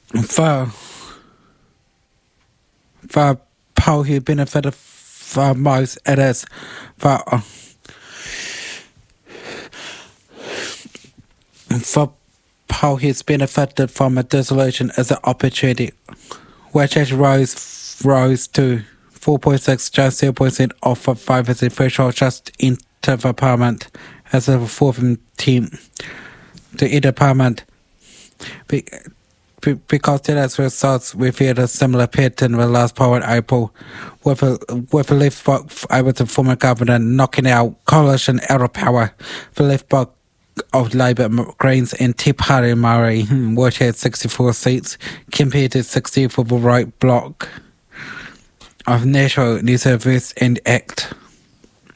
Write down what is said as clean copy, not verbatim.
for people who benefited for most, it is for people who's benefited from a dissolution is an opportunity, which has rose to 4.6, just 0.7 off of 5% threshold just into the parliament as a fourth team to enter parliament. Because today's results revealed a similar pattern with last poll in April, with a Left Bloc able to form a government, knocking out coalition out of power. The Left Bloc of Labour, Greens and Te Pare Māori, which had 64 seats, compared to 60 for the Right Bloc of National New Service and ACT.